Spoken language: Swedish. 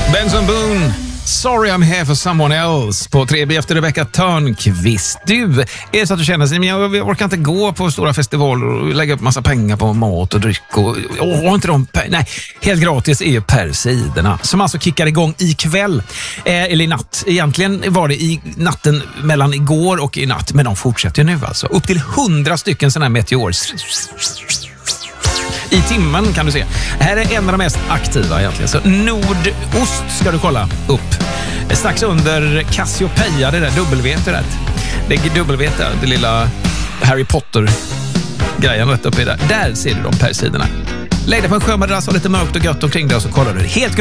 Benson Boone, Sorry I'm here for someone else på 3B efter Rebecca Törnqvist. Du, är det så att du känner sig, men jag orkar inte gå på stora festivaler och lägga upp massa pengar på mat och dryck och har inte de nej, helt gratis är ju Persiderna som alltså kickar igång ikväll eller i natt. Egentligen var det i natten mellan igår och i natt, men de fortsätter ju nu alltså. Upp till 100 stycken sådana här meteor i timmen kan du se. Här är en av de mest aktiva egentligen. Så nordost ska du kolla upp. Strax under Cassiopeia, det där W-vet du rätt. Det är W, det lilla Harry Potter-grejen rätt uppe i där. Där ser du de Persiderna. Lägg dig på en sjömadrass och lite mörkt och gött omkring dig och så kollar du. Helt